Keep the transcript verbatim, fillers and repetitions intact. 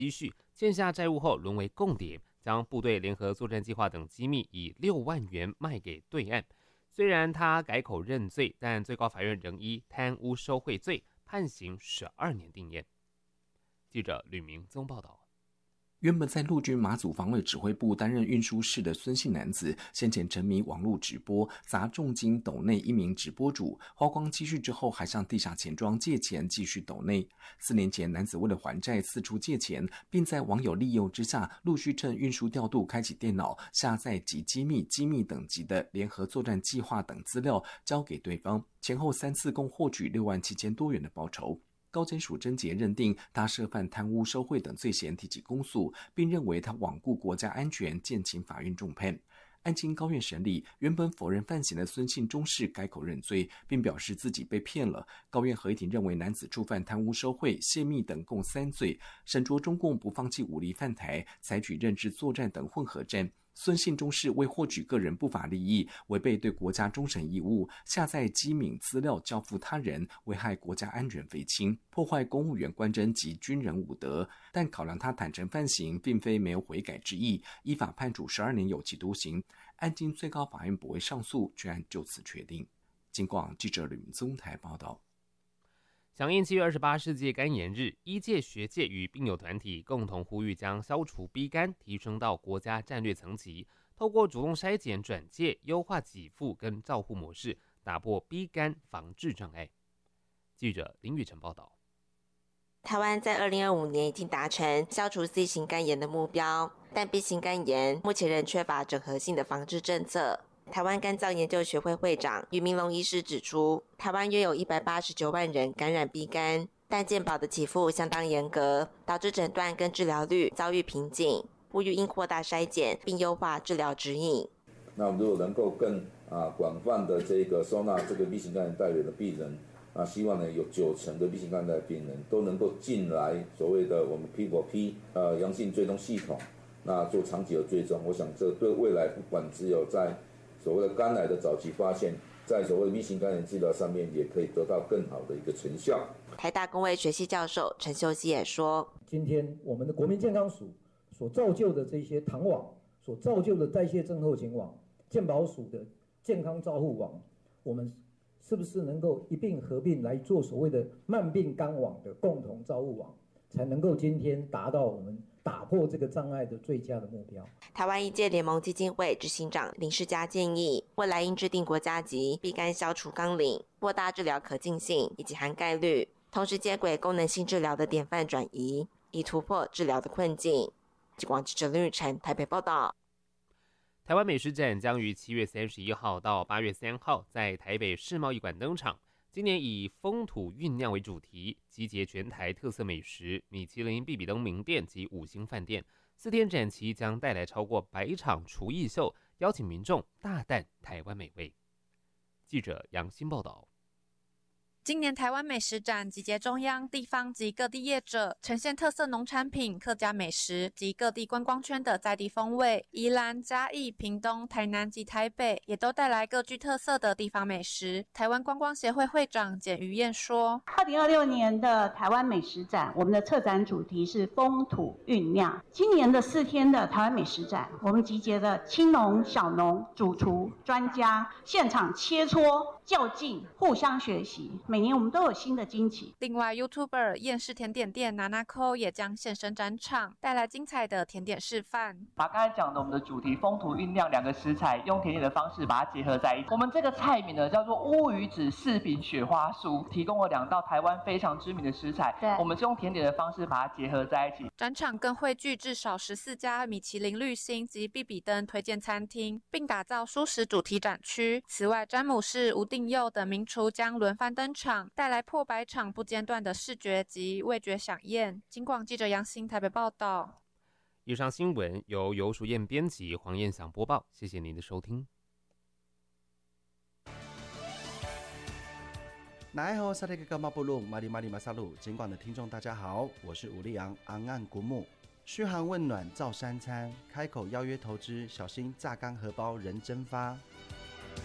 积蓄，欠下债务后沦为共谍，将部队联合作战计划等机密以六万元卖给对岸。虽然他改口认罪，但最高法院仍依贪污受贿罪判刑十二年定谳。记者吕明宗报道。 原本在陆军马祖防卫指挥部担任运输士的孙姓男子，先前沉迷网络直播，砸重金斗内一名直播主，花光积蓄之后，还向地下钱庄借钱继续斗内。四年前，男子为了还债四处借钱，并在网友利诱之下，陆续趁运输调度开启电脑，下载及机密、机密等级的联合作战计划等资料，交给对方，前后三次共获取六万七千多元的报酬。高检署侦结认定他涉犯贪污受贿等罪嫌，提起公诉，并认为他罔顾国家安全，建请法院重判。案经高院审理，原本否认犯行的孙姓中士改口认罪，并表示自己被骗了。高院合议庭认为男子触犯贪污受贿、泄密等共三罪，审酌中共不放弃武力犯台，采取认知作战等混合战。孙姓中士为获取个人不法利益，违背对国家忠诚义务，下载机敏资料交付他人，危害国家安全匪轻，破坏公务员官箴及军人武德。但考量他坦诚犯行，并非没有悔改之意，依法判处十二年有期徒刑。案经最高法院驳回上诉，全案就此确定。经广记者吕明宗台报道。 响应七月二十八世界肝炎日，医界、学界与病友团体共同呼吁将消除 B 肝提升到国家战略层级，透过主动筛检、转介、优化给付跟照护模式，打破 B 肝防治障碍。记者林宇辰报道。 台湾在二零二五年已经达成消除 C 型肝炎的目标，但 B 型肝炎目前仍缺乏整合性的防治政策。台湾肝脏研究学会会长俞明龙医师指出，台湾约有一百八十九万人感染 B 肝，但健保的给付相当严格，导致诊断跟治疗率遭遇瓶颈，呼吁应扩大筛检并优化治疗指引。 那我们如果能够更啊广泛的这个收纳这个 B 型肝炎带源的病人，那希望呢有九成的 B 型肝炎的病人都能够进来所谓的我们 P 四 P 呃阳性追踪系统，那做长期的追踪。我想这对未来不管只有在所谓的肝癌的早期发现，在所谓的 B 型肝炎治疗上面也可以得到更好的一个成效。 台大公卫学系教授陈秀熙也说， 今天我们的国民健康署所造就的这些糖网，所造就的代谢症候群网，健保署的健康照护网，我们是不是能够一并合并来做所谓的慢病肝网的共同照护网，才能够今天达到我们打破这个障碍的最佳的目标。 台湾医界联盟基金会执行长林世嘉建议，未来应制定国家级 B 肝消除纲领，扩大治疗可进性以及涵盖率，同时接轨功能性治疗的典范转移，以突破治疗的困境。记广记者林宇辰台北报道。 台湾美食展将于七月三十一号到八月三号在台北世贸艺馆登场。今年以风土酝酿为主题，集结全台特色美食、米其林必比登名店及五星饭店。四天展期将带来超过百场厨艺秀，邀请民众大啖台湾美味。记者杨欣报道。 今年台湾美食展集结中央、地方及各地业者，呈现特色农产品、客家美食及各地观光圈的在地风味。宜兰、嘉义、屏东、台南及台北也都带来各具特色的地方美食。台湾观光协会会长简于燕说： 二零二六年的台湾美食展，我们的策展主题是风土酝酿。今年的四天的台湾美食展，我们集结了青农、小农、主厨、专家，现场切磋、较劲、互相学习。每年我们都有新的惊喜。 另外 YouTuber 厌世甜点店拿拿扣也将现身展场，带来精彩的甜点示范。 把刚才讲的我们的主题风土酝酿两个食材，用甜点的方式把它结合在一起。我们这个菜名呢叫做乌鱼子柿饼雪花酥，提供了两道台湾非常知名的食材，我们是用甜点的方式把它结合在一起。 展场更汇聚至少十四家米其林绿星及必比登推荐餐厅，并打造蔬食主题展区。此外，詹姆士、吴定佑等名厨将轮番登场，带来破百场不间断的视觉及味觉飨宴。警广记者杨欣台北报道。 以上新闻由游淑燕编辑，黄燕祥播报。谢谢您的收听。 那好，萨利格马布鲁马里马里马萨鲁，警广的听众大家好，我是吴立阳昂岸古木。嘘寒问暖造三餐，开口邀约投资，小心榨干荷包人蒸发。